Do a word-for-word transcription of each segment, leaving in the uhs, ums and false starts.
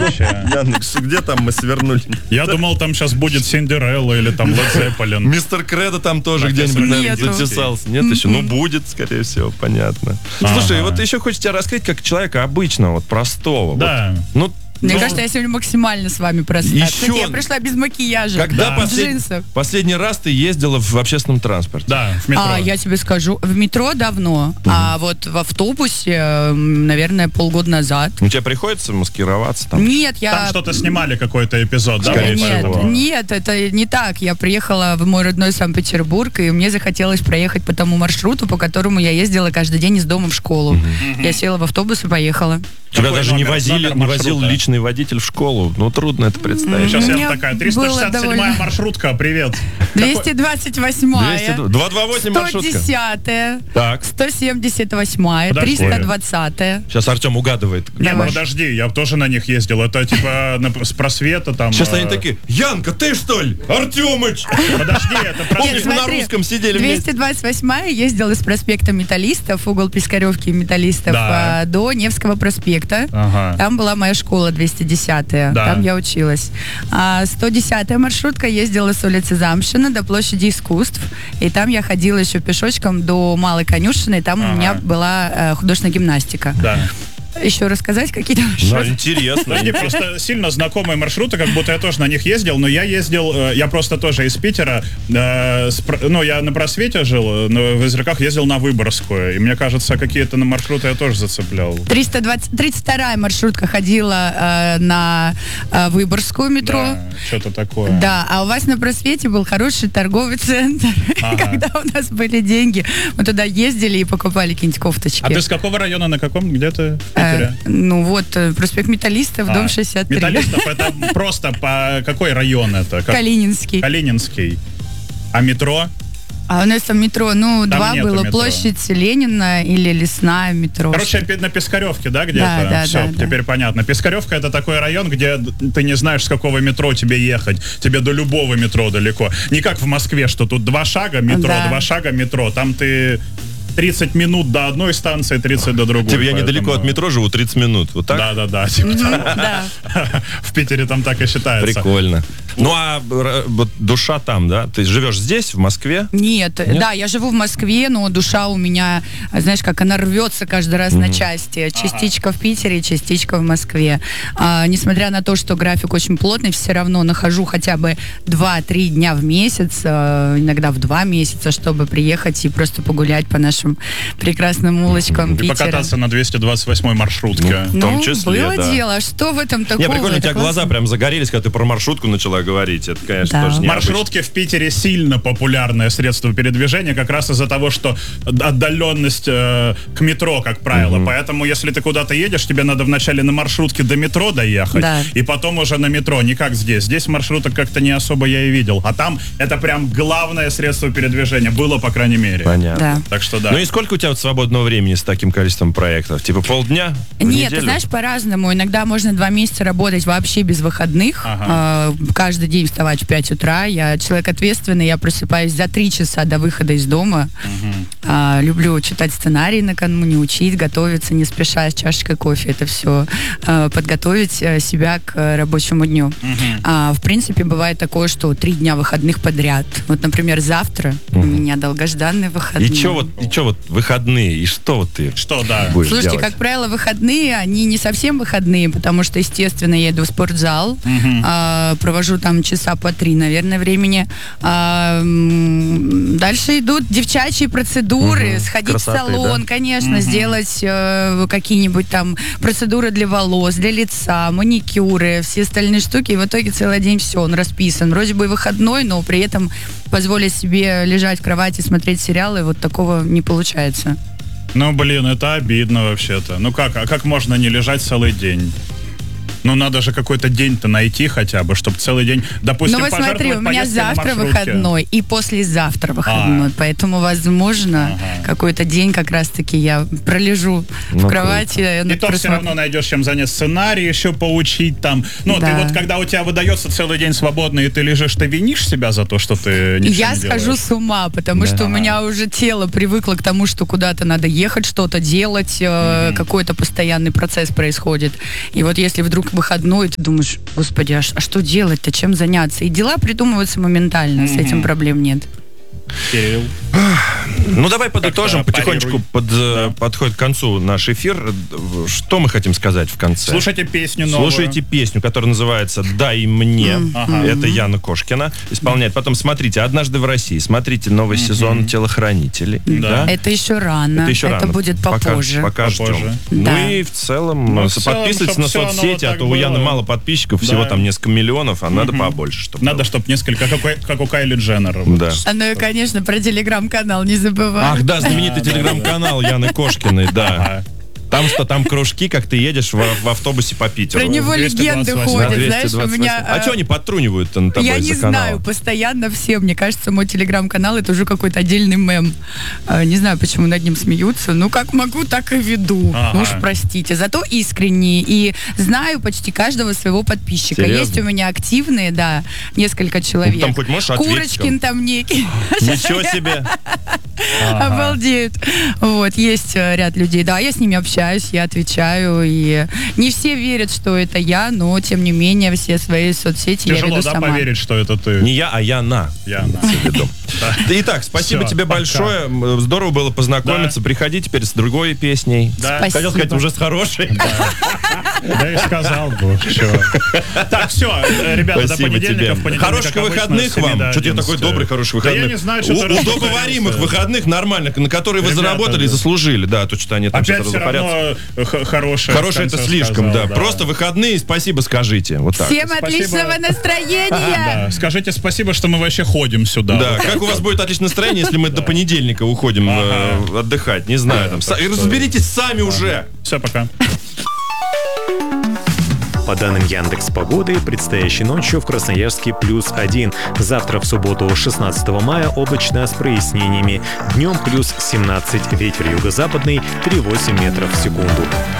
вообще. Ян, где там мы свернули? Я думал, там сейчас будет Синдерелла или там Лед Зеппелин. Мистер Кредо там тоже где-нибудь, наверное, затесался. Нет еще? Ну, будет, скорее всего, понятно. Слушай, вот еще хочется тебя раскрыть как человека обычного, вот простого. Да. Ну, Мне ну, кажется, я сегодня максимально с вами простая. Еще... Кстати, я пришла без макияжа, Когда в послед... джинсах. последний раз ты ездила в общественном транспорте? Да, в метро. А, я тебе скажу, в метро давно, угу. а вот в автобусе, наверное, полгода назад. Ну, тебе приходится маскироваться там? Нет, я... Там что-то снимали, какой-то эпизод, да? Скорее нет, всего. нет, это не так. Я приехала в мой родной Санкт-Петербург, и мне захотелось проехать по тому маршруту, по которому я ездила каждый день из дома в школу. Угу. Я села в автобус и поехала. Тебя Какой даже номер, не, возили, номер не возил личный водитель в школу. Ну, трудно это представить. Сейчас Мне я такая, триста шестьдесят седьмая довольно... маршрутка, привет. двести двадцать восьмая. двести двадцать восемь маршрутка. сто десятая. Так. сто семьдесят восьмая. Подожди. триста двадцатая. Сейчас Артем угадывает. Не, ну Давай. подожди, я тоже на них ездил. Это типа на, с просвета там. Сейчас э, они такие: Янка, ты что ли? Артемыч! Подожди, это Помнишь, просвет. мы на русском сидели вместе. двести двадцать восьмая ездила с проспекта Металлистов, угол Пискаревки и Металлистов, Да. а, до Невского проспекта. Ага. Там была моя школа двести десятая. Да. Там я училась. А сто десятая маршрутка ездила с улицы Замшина до площади Искусств. И там я ходила еще пешочком до Малой Конюшины. И там Ага. у меня была э, художественная гимнастика. Да. Еще рассказать какие-то Ну, маршруты? интересно. Подожди, просто сильно знакомые маршруты, как будто я тоже на них ездил, но я ездил, э, я просто тоже из Питера, э, с, про- ну, я на Просвете жил, но в Изряках ездил на Выборгскую, и мне кажется, какие-то на маршруты я тоже зацеплял. триста двадцать, тридцать вторая маршрутка ходила э, на э, Выборгскую метро. Да, что-то такое. Да, а у вас на Просвете был хороший торговый центр. Ага. Когда у нас были деньги, мы туда ездили и покупали какие-нибудь кофточки. А ты с какого района, на каком, где ты в Э, Питере? ну вот, э, проспект Металлистов, А, дом шестьдесят три. Металлистов, это просто по какой район это? Как- Калининский. Калининский. А метро? А у нас там метро, ну, Там два нету было. метро. Площадь Ленина или Лесная метро. Короче, опять на Пискаревке, да, где-то? Да, да, Все, да, да. теперь понятно. Пискаревка — это такой район, где ты не знаешь, с какого метро тебе ехать. Тебе до любого метро далеко. Не как в Москве, что тут два шага метро, Да. два шага метро. Там ты тридцать минут до одной станции, тридцать до другой. Типа я поэтому- недалеко от метро живу, тридцать минут. Вот так? Да, да, да. типа Мгм, так. да. В Питере там так и считается. Прикольно. Ну, а р- вот душа там, да? Ты живешь здесь, в Москве? Нет, Нет? да, я живу в Москве, но душа у меня, знаешь, как она рвется каждый раз на части. Частичка в Питере, частичка в Москве. А, несмотря на то, что график очень плотный, все равно нахожу хотя бы два-три дня в месяц, а, иногда в два месяца, чтобы приехать и просто погулять по нашим прекрасным улочкам И Питера. покататься на двести двадцать восьмой маршрутке. В том Ну, числе, было да. дело. А что в этом такого? Не, прикольно, у Это тебя классно. глаза прям загорелись, когда ты про маршрутку начала говорить. Это, конечно, Да. тоже необычно. Маршрутки в Питере сильно популярное средство передвижения, как раз из-за того, что отдаленность э, к метро, как правило. Поэтому, если ты куда-то едешь, тебе надо вначале на маршрутке до метро доехать, Да. и потом уже на метро. Не как здесь. Здесь маршруток как-то не особо я и видел. А там это прям главное средство передвижения. Было, по крайней мере. Понятно. Да. Так что да. Ну и сколько у тебя вот свободного времени с таким количеством проектов? Типа полдня? В Нет, неделю? ты знаешь, по-разному. Иногда можно два месяца работать вообще без выходных. Ага. Э, каждый день вставать в пять утра. Я человек ответственный, я просыпаюсь за три часа до выхода из дома. Э, люблю читать сценарий накануне, учить, готовиться, не спеша, с чашечкой кофе. Это все э, подготовить э, себя к э, рабочему дню. А, в принципе, бывает такое, что три дня выходных подряд. Вот, например, завтра у меня долгожданный выходной. И чё вот, и чё вот выходные? И что вот ты Что, да. будешь Слушайте, делать? как правило, выходные, они не совсем выходные, потому что, естественно, я иду в спортзал, а, провожу там часа по три, наверное, времени. А, м, дальше идут девчачьи процедуры, Мгм. сходить Красоты, в салон, да? конечно, сделать э, какие-нибудь там процедуры для волос, для лица, маникюры, все остальные штуки. И в итоге целый день все, он расписан. Вроде бы выходной, но при этом позволить себе лежать в кровати, смотреть сериалы, вот такого не получается. Ну, блин, это обидно вообще-то. Ну как, а как можно не лежать целый день? Ну, надо же какой-то день-то найти хотя бы, чтобы целый день, допустим, Ну вот смотри, пожертвовать у меня поездкой на завтра маршрутке. выходной и послезавтра выходной, А. поэтому, возможно, Ага. какой-то день как раз-таки я пролежу Ну, в кровати. И ну, то все просмотрю. равно найдешь чем занять сценарий, еще поучить там. Ну, Да. ты вот, когда у тебя выдается целый день свободный, и ты лежишь, ты винишь себя за то, что ты ничего Я не схожу делаешь? с ума, потому Да. что у меня уже тело привыкло к тому, что куда-то надо ехать, что-то делать, э, какой-то постоянный процесс происходит. И вот если вдруг выходной, ты думаешь, господи, а, а что делать-то, чем заняться? И дела придумываются моментально, mm-hmm. с этим проблем нет. Кирилл. Ну, давай подытожим, потихонечку под, да. подходит к концу наш эфир. Что мы хотим сказать в конце? Слушайте песню новую. Слушайте песню, которая называется «Дай мне». Mm-hmm. Это Яна Кошкина исполняет. Потом смотрите «Однажды в России». Смотрите новый mm-hmm. сезон «Телохранителей». Да. Да? Это еще рано. Это, еще Это рано. будет попозже. Пока, пока попозже. ждем. Да. Ну и в целом ну, подписывайтесь на соцсети, а то у Яны мало подписчиков, да. всего там несколько миллионов, а mm-hmm. надо побольше. Чтобы надо, чтобы несколько, как у, как у Кайли Дженнер. Да. А ну и, конечно, про телеграм-канал не забывай. Ах, да, знаменитый телеграм-канал Яны Кошкиной, да. Там что, там кружки, как ты едешь в, в автобусе по Питеру. Про него легенды ходят, знаешь, у меня... А что они подтрунивают-то на тобой Я не за канал? знаю, постоянно все. Мне кажется, мой телеграм-канал — это уже какой-то отдельный мем. Не знаю, почему над ним смеются. Ну, как могу, так и веду. Ага. Ну уж простите. Зато искренне. И знаю почти каждого своего подписчика. Серьезно? Есть у меня активные, да, несколько человек. Ну, там хоть можешь ответить? Курочкин там некий. Ничего себе. Обалдеют. Вот, есть ряд людей. Да, я с ними общаюсь. Я отвечаю, и не все верят, что это я, но, тем не менее, все свои соцсети Тяжело, я веду да, сама. поверить, что это ты? Не я, а Яна. Яна. Итак, спасибо Все, тебе пока. большое. Здорово было познакомиться. Да. Приходи теперь с другой песней. Да. Хотел сказать, уже с хорошей. Да и сказал бы. Так, все, ребята, до понедельника. Хороших выходных вам. Что-то я такой добрый, хороших выходных. Я не знаю, что ты удобоваримых выходных нормальных, на которые вы заработали и заслужили. Да, то что они там сейчас разопарятся. Хорошее. Хорошее это слишком, да. Просто выходные, спасибо скажите. Вот так. Всем отличного настроения. Скажите спасибо, что мы вообще ходим сюда. Да, как у вас будет отличное настроение, если мы до понедельника уходим ага. отдыхать? Не знаю. Там. Так, разберитесь сами ага. уже. Все, пока. По данным Яндекс.Погоды, предстоящей ночью в Красноярске плюс один. Завтра в субботу шестнадцатого мая облачно с прояснениями. Днем плюс семнадцать. Ветер юго-западный три целых восемь десятых метров в секунду.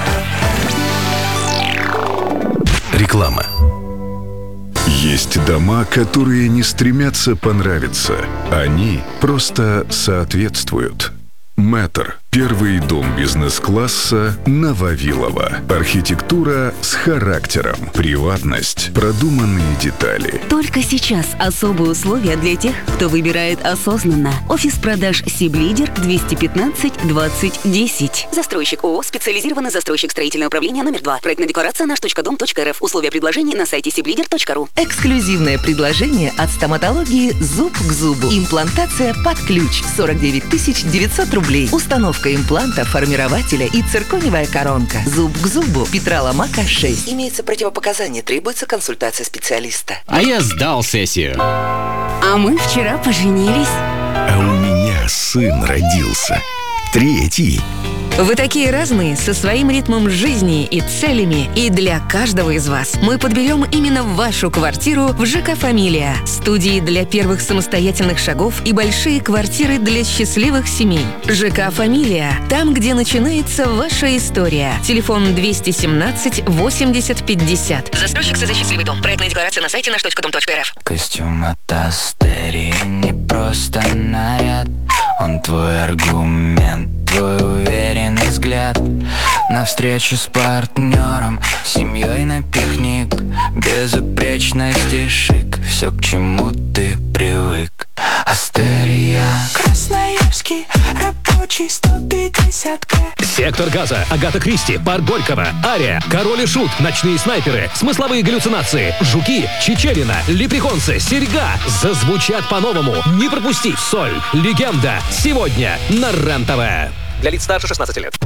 Реклама. Есть дома, которые не стремятся понравиться. Они просто соответствуют. Мэтр. Первый дом бизнес-класса на Вавилова. Архитектура с характером. Приватность. Продуманные детали. Только сейчас особые условия для тех, кто выбирает осознанно. Офис продаж Сиблидер двести пятнадцать двадцать десять. Застройщик ООО «Специализированный застройщик строительного управления номер два». Проектная декларация наш точка дом точка рф. Условия предложений на сайте сиблидер точка ру. Эксклюзивное предложение от стоматологии «Зуб к зубу». Имплантация под ключ. сорок девять тысяч девятьсот рублей. Установка импланта, формирователя и циркониевая коронка. Зуб к зубу. Петра Ломака, шесть. Имеется противопоказание. Требуется консультация специалиста. А я сдал сессию. А мы вчера поженились. А у меня сын родился. Третий. Вы такие разные, со своим ритмом жизни и целями. И для каждого из вас мы подберем именно вашу квартиру в ЖК «Фамилия». Студии для первых самостоятельных шагов и большие квартиры для счастливых семей. ЖК «Фамилия». Там, где начинается ваша история. Телефон двести семнадцать восемьдесят пятьдесят. Застройщик СЗ «Счастливый дом». Проектная декларация на сайте наш точка дом точка рф. Костюм от Астери не просто наряд. Он твой аргумент, твой уверенный взгляд. На встречу с партнером, семьей на пикник. Безупречность шик, все, к чему ты привык. Астерия. Красноярский рабочий сто пятьдесят ка. Сектор газа, Агата Кристи, Парк Горького, Ария, Король и Шут, Ночные снайперы, Смысловые галлюцинации, Жуки, Чечерина, Леприконцы, Серьга зазвучат по-новому. Не пропусти Соль, Легенда. Сегодня на РЕН-ТВ. Для лиц старше шестнадцати лет.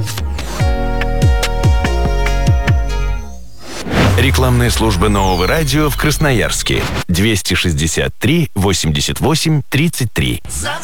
Рекламная служба Нового радио в Красноярске. двести шестьдесят три восемьдесят восемь тридцать три.